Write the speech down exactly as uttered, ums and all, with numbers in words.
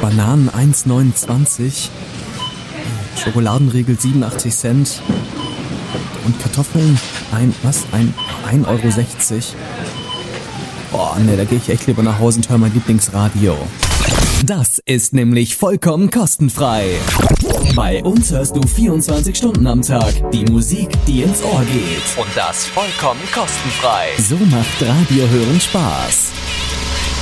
Bananen eins neunundzwanzig, Schokoladenriegel siebenundachtzig Cent und Kartoffeln ein, was, ein, ein Euro sechzig. Boah, ne, da gehe ich echt lieber nach Hause und höre mein Lieblingsradio. Das ist nämlich vollkommen kostenfrei. Bei uns hörst du vierundzwanzig Stunden am Tag die Musik, die ins Ohr geht. Und das vollkommen kostenfrei. So macht Radio hören Spaß.